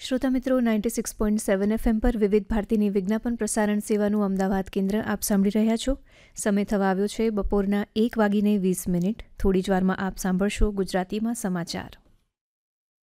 શ્રોતા મિત્રો 96.7 FM પર વિવિધ ભારતીની વિજ્ઞાપન પ્રસારણ સેવાનું અમદાવાદ કેન્દ્ર આપ સાંભળી રહ્યા છો. સમય થવા આવ્યો છે બપોરના 1:20. થોડી જ વારમાં આપ સાંભળશો ગુજરાતીમાં સમાચાર.